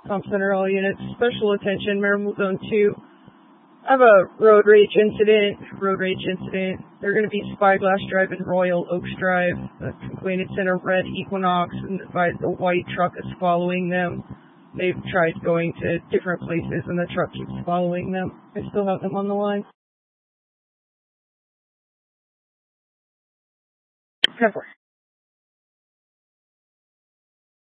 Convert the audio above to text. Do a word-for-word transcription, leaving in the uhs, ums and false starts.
Comp Center, all units. Special attention, Maryville Zone two. I have a road rage incident. Road rage incident. They're going to be Spyglass Drive and Royal Oaks Drive. The complainant's in a red Equinox, and the white truck is following them. They've tried going to different places, and the truck keeps following them. I still have them on the line. ten four.